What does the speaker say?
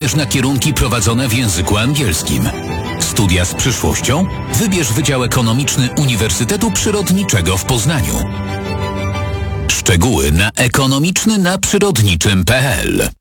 też na kierunki prowadzone w języku angielskim. Studia z przyszłością? Wybierz Wydział Ekonomiczny Uniwersytetu Przyrodniczego w Poznaniu. Szczegóły na ekonomiczny-na-przyrodniczym.pl